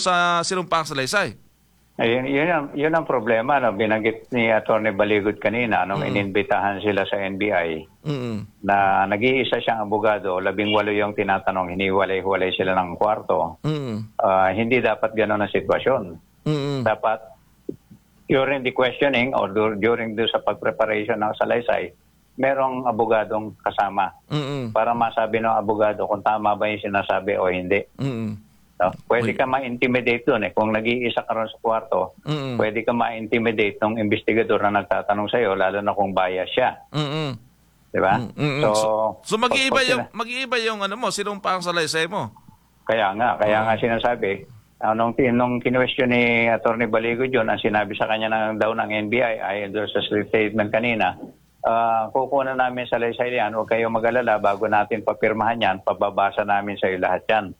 sa sinumpang salaysay. Ayun, yun ang problema, no? Binanggit ni Atty. Baligod kanina nung ininbitahan sila sa NBI na nag-iisa siyang abogado, 18 yung tinatanong, hiniwalay-huwalay sila ng kwarto. Hindi dapat gano'n ang sitwasyon. Dapat during the questioning or during sa pag-preparation ng salaysay, merong abogadong kasama para masabi ng abogado kung tama ba yung sinasabi o hindi. No? Pwede ka ma-intimidate doon. Kung nag-iisa ka ron sa kwarto, pwede ka ma-intimidate ng investigador na nagtatanong sa'yo, lalo na kung bias siya. Diba? So mag-iiba yung ano mo, sinumpang salaysay mo. Kaya nga sinasabi, nung kinwestiyon ni Atty. Baligod yun, ang sinabi sa kanya daw ng NBI ay doon sa statement kanina, kukunan namin salaysay yan, huwag kayong mag-alala, bago natin papirmahan yan, pababasa namin sa iyo lahat yan.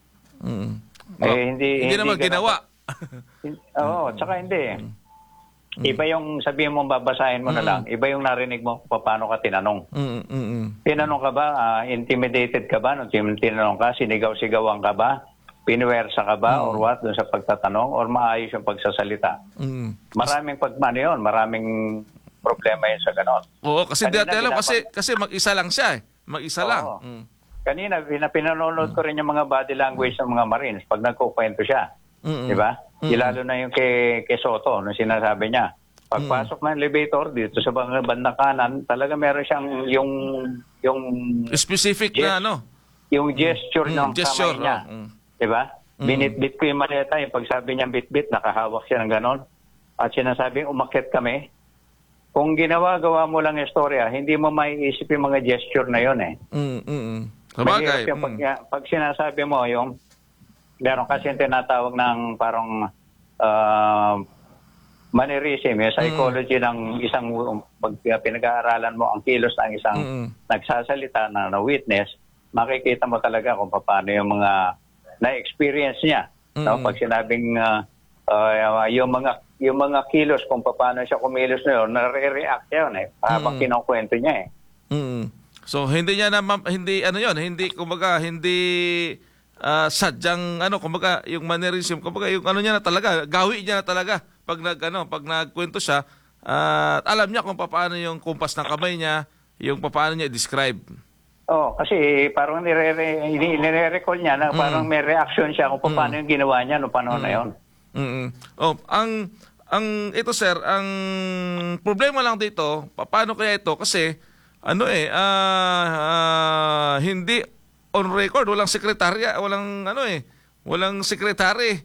Hindi naman ginawa. Oo, tsaka hindi. Iba yung sabihin mo, babasahin mo na lang. Iba yung narinig mo kung paano ka tinanong. Tinanong ka ba? Intimidated ka ba? Nung tinanong ka, sinigaw-sigawan ka ba? Pinuwersa ka ba? Or what? Doon sa pagtatanong? Or maayos yung pagsasalita? Maraming maraming problema yun sa ganon. Oo, kasi kasi mag-isa lang siya. Mag-isa lang. Kanina, pinanonood ko rin yung mga body language ng mga Marines pag nagkukwento siya. Di ba? Lalo na yung kay Soto, nung sinasabi niya. Pagpasok ng elevator dito sa bandang kanan, talaga meron siyang yung specific na ano? Yung gesture ng kamay niya. Di ba? Binitbit ko yung maleta. Yung pagsabi niya bitbit, nakahawak siya ng ganon. At sinasabing, umakyat kami. Kung ginawa-gawa mo lang istorya, hindi mo maiisip yung mga gesture na yun eh. Sabagay. Pag sinasabi mo yung meron kasi tinatawag ng parang mannerism, yung psychology ng isang pag pinag-aaralan mo ang kilos ng isang nagsasalita na witness, makikita mo talaga kung paano yung mga na-experience niya. No? Pag sinabing yung mga kilos kung paano siya kumilos na yun, nare-react yun habang kinukwento niya So hindi niya hindi sadyang kumbaga yung mannerism, kumbaga yung niya na talaga, gawi niya na talaga pag nagkwento siya, alam niya kung paano yung kumpas ng kamay niya, yung paano niya i-describe. Kasi parang nire-recall niya na parang may reaction siya kung paano yung ginawa niya no panahon na yun. Ito sir, ang problema lang dito, paano kaya ito? Kasi hindi on record, walang sekretarya, walang sekretary.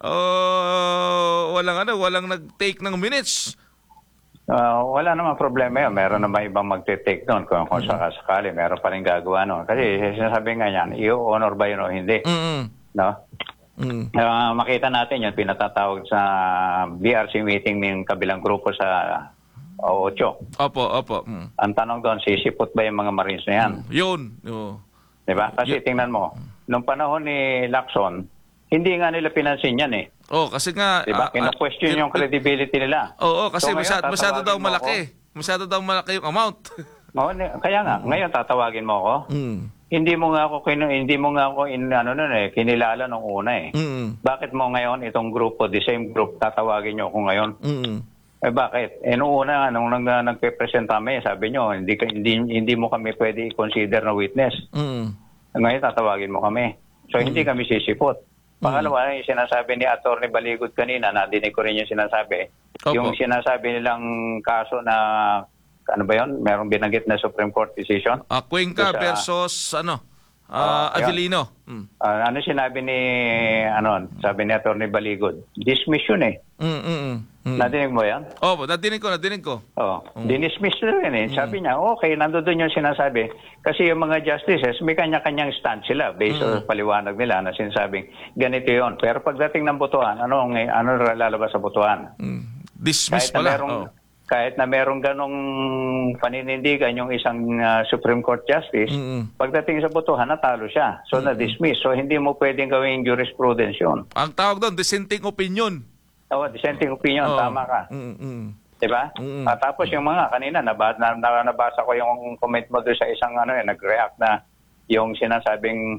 Walang nag-take ng minutes. Wala naman problema yun. Meron naman ibang magte-take doon kung sakali. Meron pa rin gagawa noon. Kasi sinasabi nga yan, i-honor ba yun o hindi? No? Makita natin yun, pinatatawag sa BRC meeting ng kabilang grupo sa 8. Opo. Ang tanong doon, sisipot ba yung mga Marines na yan? Yun. Diba? Kasi tingnan mo, nung panahon ni Lacson, hindi nga nila pinansin yan kasi nga... Diba? Kino-question yung credibility nila. Kasi masyado daw malaki. Masyado daw malaki yung amount. Kaya nga, ngayon tatawagin mo ako. Hindi mo nga ako kinilala nung una Bakit mo ngayon itong grupo, the same group, tatawagin nyo ako ngayon? Bakit? Nung una, nung nagpe-present kami, sabi nyo, hindi mo kami pwede i-consider na witness. Ngayon, tatawagin mo kami. So, hindi kami sisipot. Pangalawa, yung sinasabi ni Atty. Baligod kanina, nadinig ko rin yung sinasabi. Yung sinasabi nilang kaso na, ano ba yun? Merong binanggit na Supreme Court decision. Cuenca versus, Avellino. Ano sinabi sabi ni Atty. Baligod? Dismiss yun Nadinig mo yan? Nadinig ko. Dinismiss na rin Sabi niya, okay, nandoon yung sinasabi. Kasi yung mga justices, may kanya-kanyang stand sila based sa paliwanag nila na sinasabing, ganito yon. Pero pagdating ng botohan, ano lalabas sa botohan? Dismiss pala. Kahit na merong ganong paninindigan yung isang Supreme Court Justice, pagdating sa botohan, natalo siya. So, na-dismiss. So, hindi mo pwedeng gawing jurisprudence yun. Ang tawag doon, dissenting opinion. Dissenting opinion. Tama ka. Diba? Tapos yung mga kanina, nabasa ko yung comment mo doon sa isang nag-react na yung sinasabing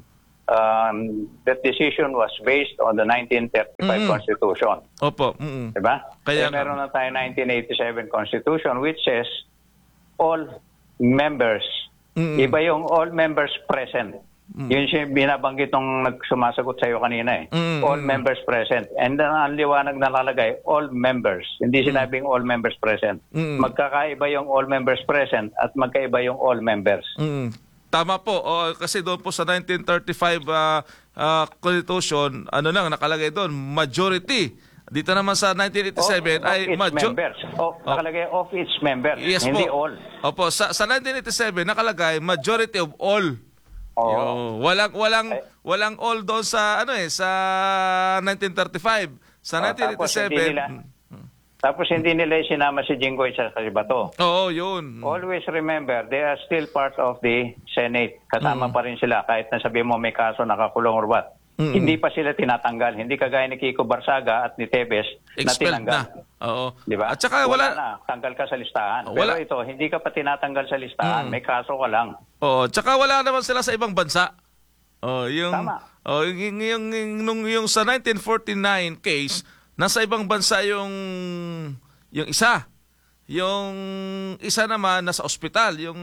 that decision was based on the 1935 Constitution. Opo. Diba? Kaya meron na tayo 1987 Constitution which says all members. Iba yung all members present. Yun siya binabanggit nung nagsumasagot sa'yo kanina eh. All members present. And then ang liwanag na nakalagay, all members. Hindi sinabing all members present. Magkakaiba yung all members present at magkaiba yung all members. Tama po. Kasi doon po sa 1935 Constitution, ano lang nakalagay doon, majority. Dito naman sa 1987 ay members. Nakalagay of its members, yes, hindi po. all. Opo, sa 1987 nakalagay majority of all. Walang all doon sa sa 1935. Sa 1987. Tapos hindi nila sinama si Jinggoy sa Bato. Oo, yun. Always remember, they are still part of the Senate. Kasama pa rin sila kahit na sabi mo may kaso nakakulong or what. Hindi pa sila tinatanggal. Hindi kagaya ni Kiko Barsaga at ni Tebes na tinanggal. Oo. Diba? At saka wala na. Tanggal ka sa listahan. Pero ito, hindi ka pa tinatanggal sa listahan. May kaso ka lang. Oo. Tsaka wala naman sila sa ibang bansa. Tama. Yung sa 1949 case, nasa ibang bansa yung isa. Yung isa naman nasa ospital, yung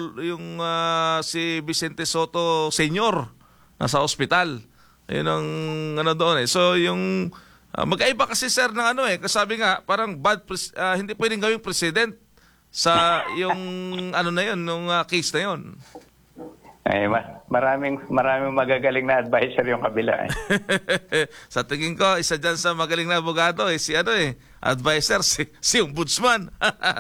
si Vicente Soto Senior nasa ospital. Yun ang doon eh. So yung magkaiba kasi sir ng kasabi nga parang hindi pwedeng gawing president sa yung na yun, nung case na yun. Maraming magagaling na advisor yung kabila eh. Sa tingin ko, isa dyan sa magaling na abogado si advisor, si Ombudsman.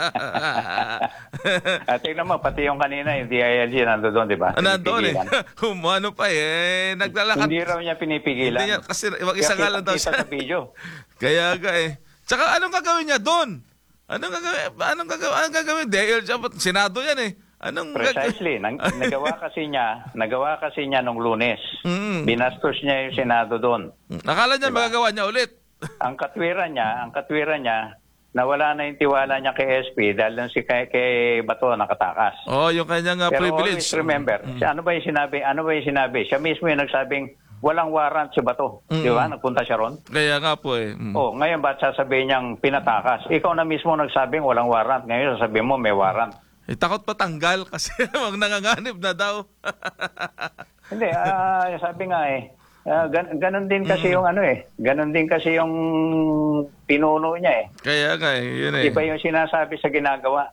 At tingnan mo, pati yung kanina, yung DILG nandoon, di ba? Nandoon Humano pa naglalakad. Hindi raw niya pinipigilan. Hindi niya, kasi mag-isa nga lang daw siya. Sa video. Kaya Tsaka anong gagawin niya doon? Anong gagawin? DILG, Senado yan Precisely. Nagawa kasi niya nung Lunes. Binastos niya yung Senado doon. Nakala niya magagawa niya ulit. Ang katwiran niya, nawala na yung tiwala niya kay SP dahil kay Bato nakatakas. Yung kanyang privilege. Pero always remember, ano ba yung sinabi? Siya mismo yung nagsabing walang warrant si Bato. Di ba? Nagpunta siya ron. Kaya nga po ngayon ba't sasabihin niyang pinatakas? Ikaw na mismo nagsabing walang warrant. Ngayon sasabihin mo may warrant. Takot patanggal kasi mag nanganganib na daw. Hindi, sabi nga ganun din kasi yung ganun din kasi yung pinuno niya Kaya nga yun Iba yung sinasabi sa ginagawa.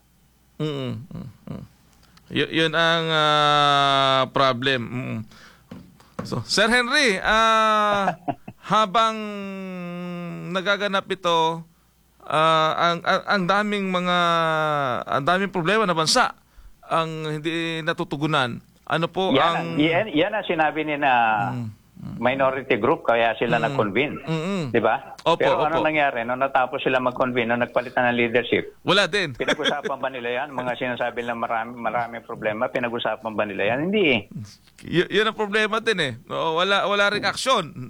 Yun ang problem. So, Sir Henry, habang nagaganap ito, ang daming problema na bansa ang hindi natutugunan. Ano po yan ang sinabi ni na minority group kaya sila nag-convene. Di ba? Pero ano nangyari nung natapos sila mag-convene, nung nagpalitan ng leadership? Wala din. Pinag-usapan ba nila yan? Mga sinasabi lang marami problema, pinag-usapan ba nila yan? Hindi Yun ang problema din wala ring aksyon.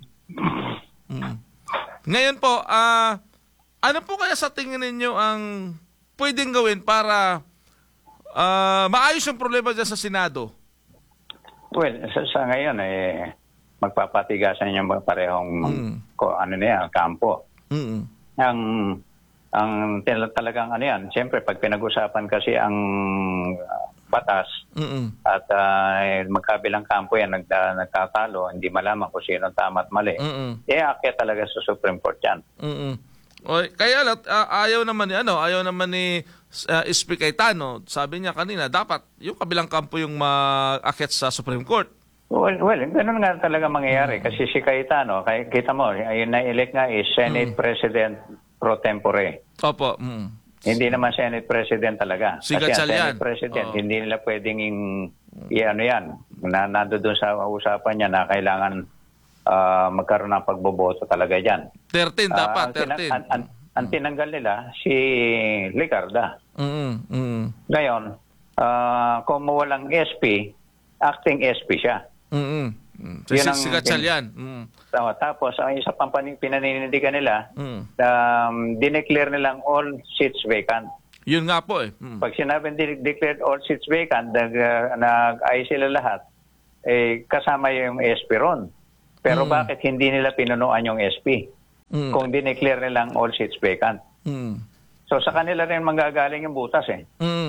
Ngayon po, ano po kaya sa tingin ninyo ang pwedeng gawin para maayos yung problema dyan sa Senado? Well, sa ngayon magpapatigasan yung parehong kampo. Ang talagang yan, siyempre pag pinag-usapan kasi ang batas at magkabilang kampo yan nagtatalo, hindi malaman kung sino tama at mali. Aakyat talaga sa Supreme Court yan. Kaya ayaw naman ni SP Cayetano, sabi niya kanina, dapat yung kabilang kampo yung maakyat sa Supreme Court. Well, ganun nga talaga mangyayari kasi si Cayetano, kita mo, ayun na-elect nga is Senate President pro tempore. Opo. Hindi naman Senate President talaga. Si kasi ang Gatchalian. Senate President, hindi nila pwedeng yan. Nando doon sa usapan niya na kailangan magkaroon ng pagboboto talaga dyan. 13 dapat, 13. Ang tinanggal nila, si Licarda. Ngayon, kung walang SP, acting SP siya. Si Gatchalian. Tapos, ang isa pang pinaninindigan nila, dineclare nilang all seats vacant. Yun nga po Pag sinabing declared all seats vacant, nag-ayos sila lahat, kasama yung SP ron. Pero bakit hindi nila pinunuan yung SP? Kung dineclare nilang all seats vacant. So sa kanila rin manggagaling yung butas eh.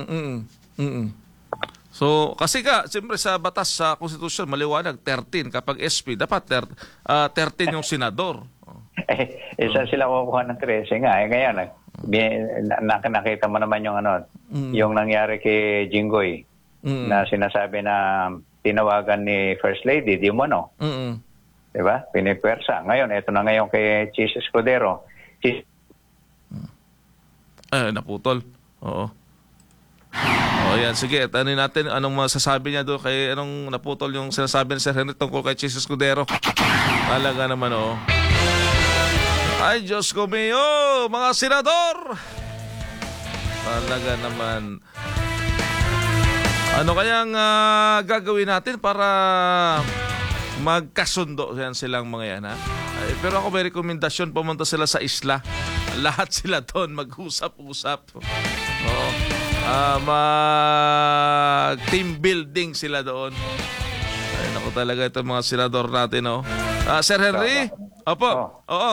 So, kasi siyempre sa batas sa konstitusyon, maliwanag, 13. Kapag SP, dapat 13 yung senador. Isa sila kukuha ng 13 nga. Ngayon, nakita mo naman yung yung nangyari kay Jinggoy na sinasabi na tinawagan ni First Lady, di mo no? Diba? Pinipwersa. Ngayon, ito na ngayon kay Chis Escudero. Naputol. Oo. Yan. Sige, tanin natin anong masasabi niya doon kay anong naputol yung sinasabi ni Sir Henry tungkol kay Chis Escudero. Talaga naman, Ay, Diyos ko mio, mga senador! Talaga naman. Ano kayang gagawin natin para magkasundo yan silang mga yan, ha? Pero ako may rekomendasyon, pumunta sila sa isla. Lahat sila doon, mag-usap-usap. Oo. Mag-team building sila doon. Ay, naku talaga itong mga senador natin, Sir Henry? Opo. Oo.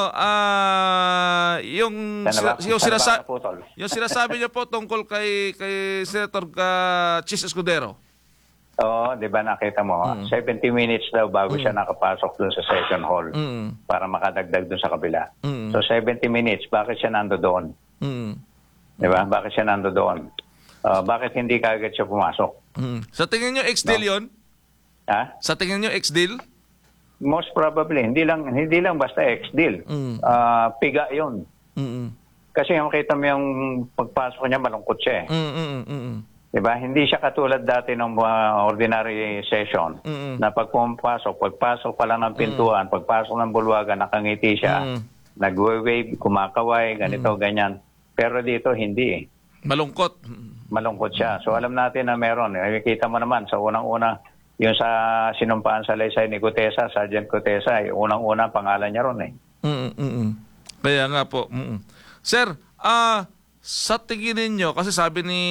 Yung sinasabi niyo po tungkol kay Senator Chis Escudero. Oo, di ba nakita mo? 70 minutes daw bago siya nakapasok dun sa session hall para makadagdag dun sa kabila. So 70 minutes, bakit siya nando doon? Di ba? Bakit siya nando doon? Bakit hindi kaagad siya pumasok? Sa tingin niyo ex-deal yun? Ha? Sa tingin niyo ex-deal? Most probably. Hindi lang basta ex-deal. Piga yun. Kasi makita mo yung pagpasok niya, malungkot siya eh. Diba? Hindi siya katulad dati ng ordinary session na pagpasok pa lang ng pintuan, pagpasok ng bulwagan, nakangiti siya, nagwe-wave, kumakaway, ganito, ganyan. Pero dito, hindi eh. Malungkot. Malungkot siya. So alam natin na meron. Nakikita mo naman sa unang-una, yung sa sinumpaan sa laysay ni Gutesa, Sergeant Gutesa, unang-una pangalan niya ron eh. Kaya nga po. Sir, sa tingin ninyo, kasi sabi ni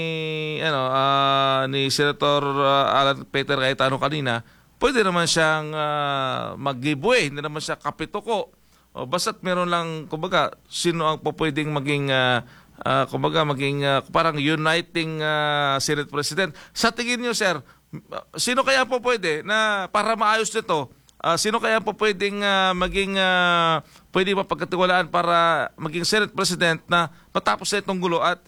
ni Senator Alan Peter Cayetano kanina, pwede naman siyang mag-giveaway, hindi naman siya kapituko. Basta't meron lang, kumbaga, sino ang pwedeng maging parang uniting Senate President. Sa tingin niyo, sir, sino kaya po pwede na para maayos nito? Sino kaya po pwedeng pwede mapagkatiwalaan para maging Senate President na matapos na itong gulo at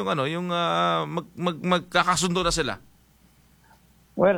magkakasundo na sila? Well,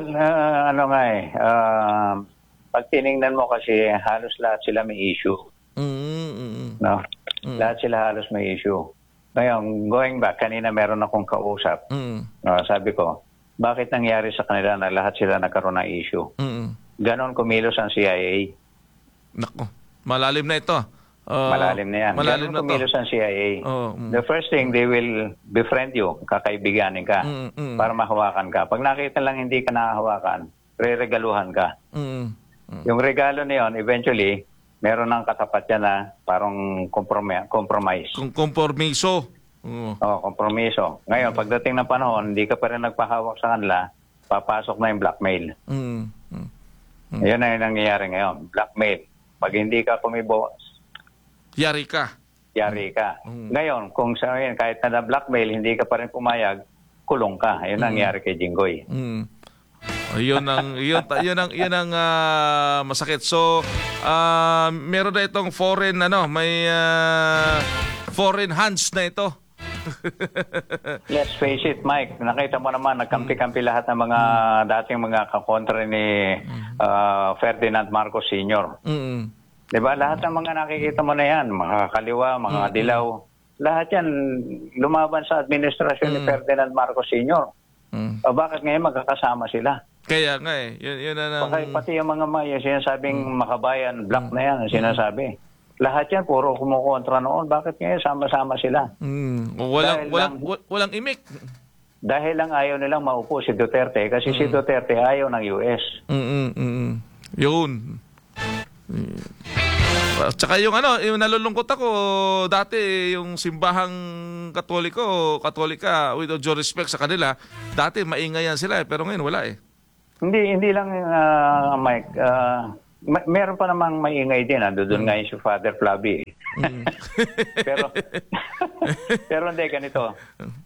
pag tiningnan mo kasi halos lahat sila may issue. No? Lahat sila halos may issue. Ngayon, going back, kanina meron akong kausap. Sabi ko, bakit nangyari sa kanila na lahat sila nagkaroon ng issue? Ganon kumilos ang CIA. Nako, malalim na ito. Malalim na yan. Ganon kumilos ang CIA. The first thing, they will befriend you, kakaibiganin ka, para mahawakan ka. Pag nakita lang hindi ka nahawakan, re-regaluhan ka. Yung regalo na yun, eventually, meron ng katapat yan na parang compromise. Kompromiso. Kompromiso. Ngayon, pagdating ng panahon, hindi ka pa rin nagpahawak sa kanila, papasok na yung blackmail. Yan na yung nangyayari ngayon. Blackmail. Pag hindi ka kumibo, yari ka. Ngayon, kung kahit na blackmail, hindi ka pa rin pumayag, kulong ka. Yan nangyayari kay Jinggoy. Yun ang masakit. So, meron na itong foreign hands na ito. Let's face it, Mike. Nakita mo naman, nagkampi-kampi lahat ng mga dating mga kakontra ni Ferdinand Marcos Sr. Diba? Lahat ng mga nakikita mo na yan, mga kaliwa, mga dilaw, lahat yan lumaban sa administrasyon ni Ferdinand Marcos Sr. O bakit ngayon magkakasama sila? Kaya nga eh. Yun Pati yung mga sinasabing makabayan, black na yan, sinasabi. Lahat yan, puro kumukontra noon. Bakit ngayon sama-sama sila? Walang imik. Dahil lang ayaw nilang maupo si Duterte kasi si Duterte ayaw ng US. Yun. Tsaka yung nalulungkot ako dati yung simbahang Katolika, with all due respect sa kanila, dati maingay yan sila pero ngayon wala eh. Hindi lang, Mike. Meron pa namang maingay din. Doon nga yung si Father Flavi. pero pero hindi, ganito.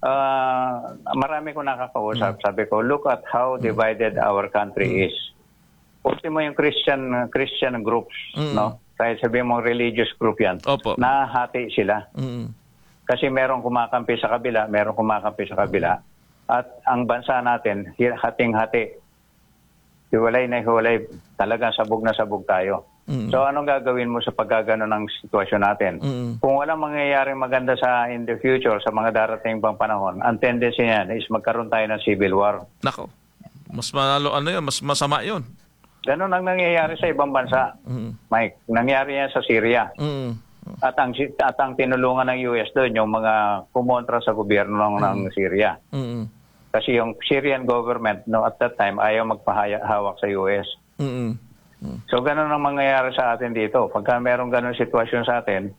Marami ko nakakausap. Sabi ko, look at how divided our country is. Ultimo yung Christian groups, no? Kahit sabihin mo religious group yan. Opo. Nahati sila. Kasi merong kumakampi sa kabila, merong kumakampi sa kabila. At ang bansa natin, hating-hati. Hiwalay na hiwalay, talagang sabog na sabog tayo. So anong gagawin mo sa pagkagano ng sitwasyon natin? Kung walang mangyayaring maganda in the future, sa mga darating pang panahon, ang tendency niyan is magkaroon tayo ng civil war. Nako. Mas mas masama 'yon. Ganon ang nangyayari sa ibang bansa. Mike, nangyari yan sa Syria. At ang tinulungan ng US doon, yung mga kumontra sa gobyerno ng Syria. Kasi yung Syrian government, no, at that time, ayaw magpahawak sa US. So, ganun ang mangyayari sa atin dito. Pagka merong ganun sitwasyon sa atin,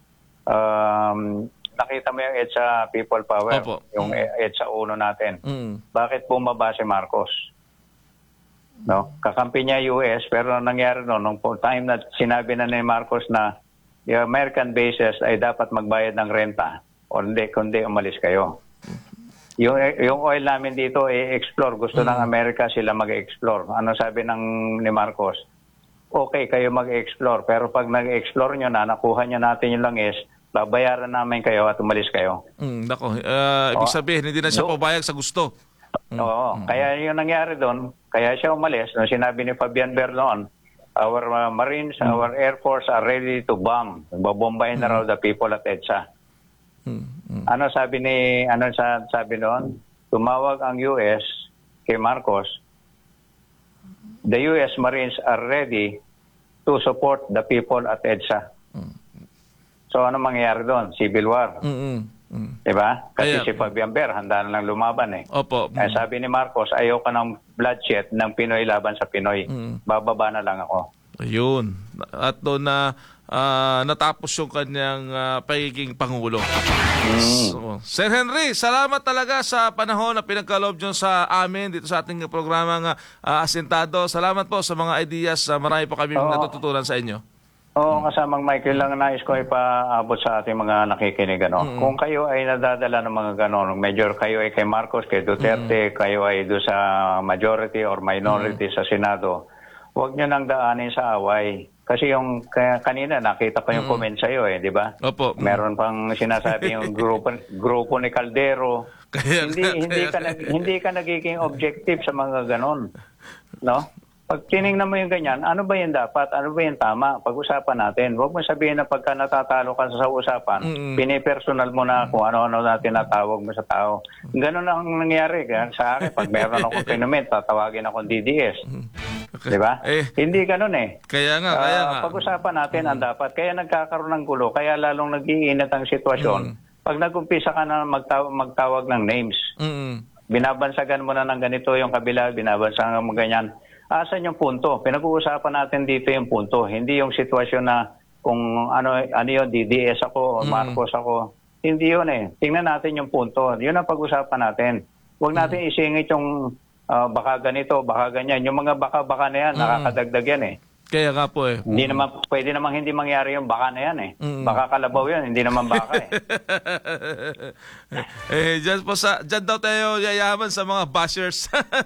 nakita mo yung EDSA People Power, Opo. yung EDSA uno natin. Bakit bumaba si Marcos? No? Kakampi niya US, pero nangyari nung time na sinabi na ni Marcos na yung American bases ay dapat magbayad ng renta, o hindi, kundi umalis kayo. Yung oil namin dito i-explore. Gusto ng Amerika sila mag-explore. Ano sabi ni Marcos? Okay, kayo mag-explore. Pero pag nag-explore nyo na, nakuha nyo natin yung langis, babayaran namin kayo at umalis kayo. Nako, ibig sabihin, hindi na siya pabayag sa gusto. Oo. Kaya yung nangyari doon, kaya siya umalis. Nung sinabi ni Fabian Berlon, our Marines, our Air Force are ready to bomb. Babombayin na raw the people at EDSA. Ano sabi noon? Tumawag ang US kay Marcos. The US Marines are ready to support the people at EDSA. So ano mangyayari doon? Civil war. Diba? Kasi si Fabian Ber, handa na lang lumaban eh. Opo. Kaya sabi ni Marcos, ayaw ka ng bloodshed ng Pinoy laban sa Pinoy. Bababa na lang ako. Ayun. At doon na natapos yung kanyang pagiging Pangulo. So, Sir Henry, salamat talaga sa panahon na pinagkaloob nyo sa amin dito sa ating programang Asintado. Salamat po sa mga ideas. Marami po kami natututunan sa inyo. Oo, kasamang Michael, lang nais ko ipaabot sa ating mga nakikinig. Kung kayo ay nadadala ng mga ganon, medyo kayo ay kay Marcos, kay Duterte, kayo ay doon sa majority or minority sa Senado, huwag nyo nang daanin sa away. Kasi yung kanina nakita ko yung comment sa iyo di ba? Opo. Meron pang sinasabi yung grupo ni Caldero. Hindi ka nagiging objective sa mga ganon. No? Pag tinignan mo yung ganyan, ano ba yung dapat? Ano ba yung tama? Pag-usapan natin. Huwag mo sabihin na pagka natatalo ka sa usapan, pinipersonal mo na kung ano-ano na tinatawag mo sa tao. Ganon ang nangyari sa akin. Pag meron akong pinomet, tatawagin akong DDS. Okay. Diba? Hindi ganun eh. Kaya nga. Pag-usapan natin ang dapat. Kaya nagkakaroon ng gulo. Kaya lalong nag-iinit ang sitwasyon. Pag nag-umpisa ka na magtawag ng names, binabansagan mo na ng ganito yung kabila, binabansagan mo ganyan. Asan yung punto? Pinag-uusapan natin dito yung punto. Hindi yung sitwasyon na kung ano yun, DDS ako o Marcos ako. Hindi yun eh. Tingnan natin yung punto. Yun ang pag-usapan natin. Huwag natin isingit yung baka ganito, baka ganyan. Yung mga baka na yan, nakakadagdag yan eh. Kaya nga po eh. Hindi naman, pwede namang hindi mangyari yung baka na yan eh. Baka kalabaw yan, hindi naman baka eh. Dyan daw tayo yayaman sa mga bashers.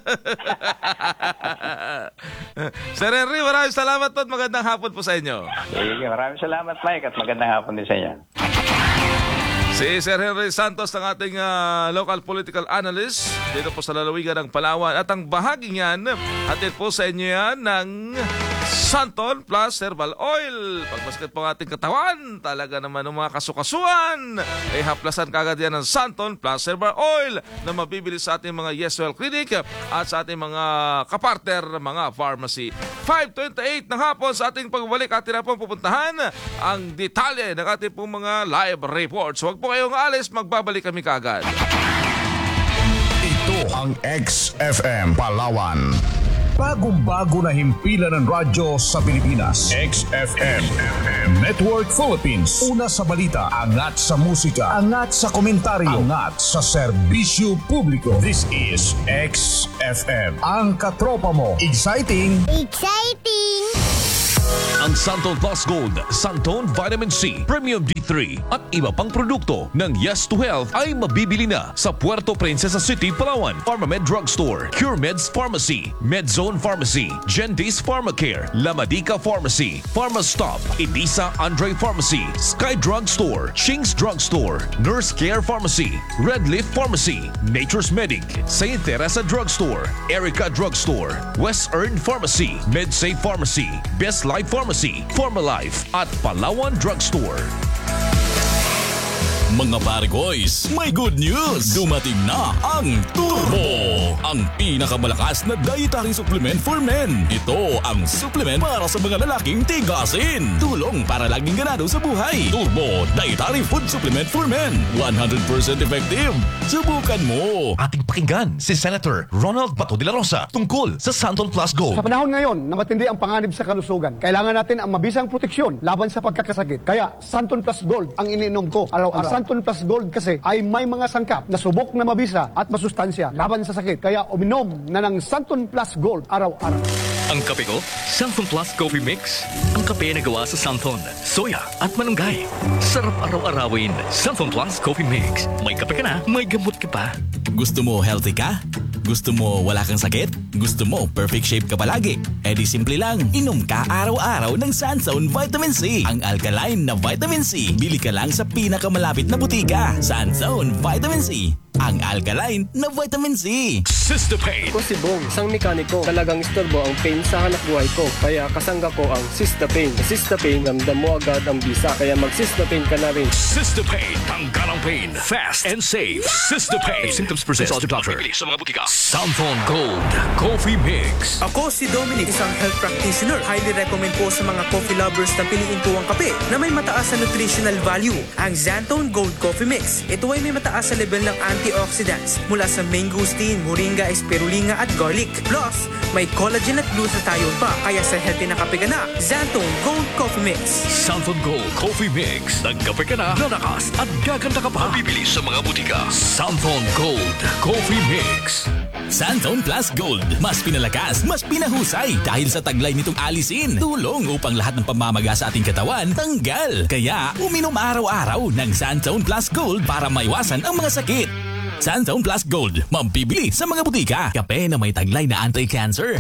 Sir Henry, maraming salamat po at magandang hapon po sa inyo. Sige, maraming salamat Mike at magandang hapon din sa inyo. Si Sir Henry Santos ng ating local political analyst dito po sa lalawigan ng Palawan. At ang bahaging yan, hatid po sa inyo yan ng Santon Plus Herbal Oil. Pagmasket po ang ating katawan, talaga naman ng mga kasukasuan, ay haplasan kagad yan ng Santon Plus Herbal Oil na mabibili sa ating mga Yeswell Clinic at sa ating mga kapartner, mga pharmacy. 5:28 ng hapon sa ating pagbalik, atin na pong pupuntahan ang detalye ng ating pong mga live reports. Huwag po kayong alis, magbabalik kami kagad. Ito ang XFM Palawan Bagong-bago na himpilan ng radyo sa Pilipinas. XFM Network Philippines. Una sa balita, angat sa musika, angat sa komentaryo, angat sa serbisyo publiko. This is XFM. Ang katropa mo. Exciting! Ang Santon Plus Gold, Santon Vitamin C, Premium D3 at iba pang produkto ng Yes to Health ay mabibili na sa Puerto Princesa City, Palawan, Pharmamed Drugstore, CureMeds Pharmacy, Medzone Pharmacy, Gentis Pharmacare, Lamadika Pharmacy, Pharmastop, Edisa Andre Pharmacy, Sky Drugstore, Ching's Drugstore, Nurse Care Pharmacy, Red Leaf Pharmacy, Nature's Medic, St. Teresa Drugstore, Erica Drugstore, West Earn Pharmacy, MedSafe Pharmacy, Best Life Pharmacy, Pharmalife at Palawan Drugstore. Mga pare boys, may good news! Dumating na ang Turbo! Ang pinakamalakas na dietary supplement for men. Ito ang supplement para sa mga lalaking tigasin. Tulong para laging ganado sa buhay. Turbo Dietary Food Supplement for Men. 100% effective. Subukan mo! Ating pakinggan si Senator Ronald Bato de la Rosa tungkol sa Santon Plus Gold. Sa panahon ngayon na matindi ang panganib sa kalusugan, kailangan natin ang mabisang proteksyon laban sa pagkakasakit. Kaya Santon Plus Gold ang iniinom ko araw-araw. Santon Plus Gold kasi ay may mga sangkap na subok na mabisa at masustansya laban sa sakit. Kaya uminom na ng Santon Plus Gold araw-araw. Ang kape ko, Santon Plus Coffee Mix. Ang kape na gawa sa Santon, soya at malunggay. Sarap araw-arawin. Santon Plus Coffee Mix. May kape ka na, may gamot ka pa. Gusto mo healthy ka? Gusto mo wala kang sakit? Gusto mo perfect shape ka palagi? E di simple lang, inom ka araw-araw ng Sanzone Vitamin C. Ang alkaline na vitamin C. Bili ka lang sa pinakamalapit na butika. Sanzone Vitamin C. Ang alkaline na vitamin C. Systapane. Ako si Bong, isang mekaniko. Talagang istorbo ang pain sa hanap buhay ko. Kaya kasangga ko ang Systapane. Sa Systapane, ramdam mo agad ang bisa. Kaya mag-Systapane ka na rin. Systapane. Tanggal ang pain. Fast and safe. Systapane. If symptoms persist, consult your doctor. Sa mga butika. Santon Gold Coffee Mix. Ako si Dominic, isang health practitioner. Highly recommend po sa mga coffee lovers na piliin po ang kape na may mataas na nutritional value. Ang Santon Gold Coffee Mix. Ito ay may mataas na level ng antioxidants mula sa mangosteen, moringa, spirulina at garlic. Plus, may collagen at glutathione pa. Kaya sa healthy na kape ka na, Santon Gold Coffee Mix. Santon Gold Coffee Mix. Nagkape ka na, lalakas at gaganda ka pa. Mabibili sa mga butika. Santon Gold Coffee Mix. Santon Plus Gold. Mas pinalakas, mas pinahusay. Dahil sa taglay nitong alisin. Tulong upang lahat ng pamamaga sa ating katawan tanggal. Kaya uminom araw-araw ng Santon Plus Gold para maiwasan ang mga sakit. Santon Plus Gold. Mabibili sa mga butika. Kape na may taglay na anti-cancer.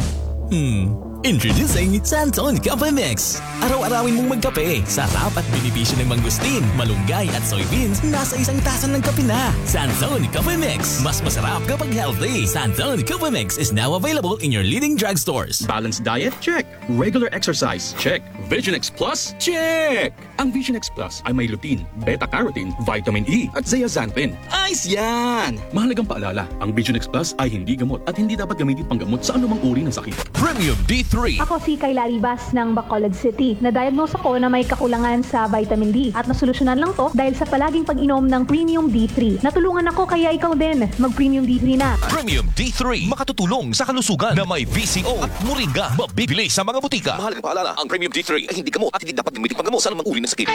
Introducing Santon Coffee Mix. Araw-arawin mong magkape. Sarap at benepisyo ng mangustin, malunggay at soybeans nasa isang tasa ng kape na. Santon Coffee Mix. Mas masarap kapag healthy. Santon Coffee Mix is now available in your leading drugstores. Balanced diet? Check. Regular exercise? Check. Vision X Plus? Check! Ang Vision X Plus ay may lutein, beta-carotene, vitamin E at zeaxanthin. Ayos yan! Mahalagang paalala, ang Vision X Plus ay hindi gamot at hindi dapat gamitin panggamot sa anumang uri ng sakit. Premium D3. Ako si Kayla Ribas ng Bacolod City. Na-diagnose ako na may kakulangan sa vitamin D at nasolusyonan lang to dahil sa palaging pag-inom ng Premium D3. Natulungan ako kaya ikaw din mag-Premium D3 na. Premium D3. Makatutulong sa kalusugan na may VCO at moringa. Mabibili sa mga butika. Mahalagang paalala, ang Premium D3 ay hindi gamot at hindi dapat gamitin panggamot sa anumang uri ng sakit.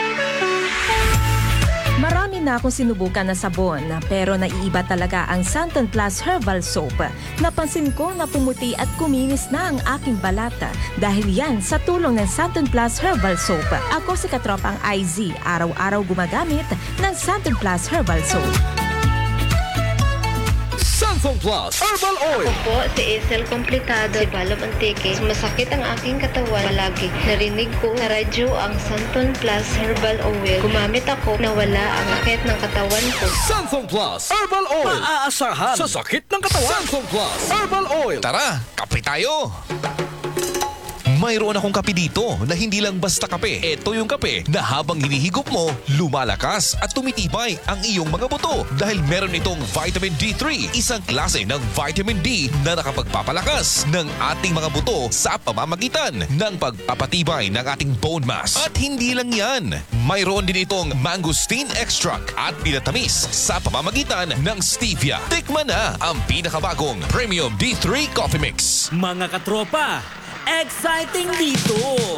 Marami na akong sinubukan na sabon, pero naiiba talaga ang Santon Plus Herbal Soap. Napansin ko na pumuti at kuminis na ang aking balata dahil yan sa tulong ng Santon Plus Herbal Soap. Ako si katropang IZ, araw-araw gumagamit ng Santon Plus Herbal Soap. Santon Plus Herbal Oil. Ako po si Isel Completado, si Balom Antique. Masakit ang aking katawan palagi. Narinig ko na radyo ang Santon Plus Herbal Oil. Gumamit ako na wala ang sakit ng katawan ko. Santon Plus Herbal Oil. Maaasahan sa sakit ng katawan. Santon Plus Herbal Oil. Tara, kape tayo. Mayroon akong kape dito na hindi lang basta kape. Ito yung kape na habang hinihigop mo, lumalakas at tumitibay ang iyong mga buto dahil meron itong vitamin D3, isang klase ng vitamin D na nakapagpapalakas ng ating mga buto sa pamamagitan ng pagpapatibay ng ating bone mass. At hindi lang yan, mayroon din itong mangosteen extract at pinatamis sa pamamagitan ng stevia. Tikman na ang pinakabagong Premium D3 Coffee Mix. Mga katropa, exciting dito!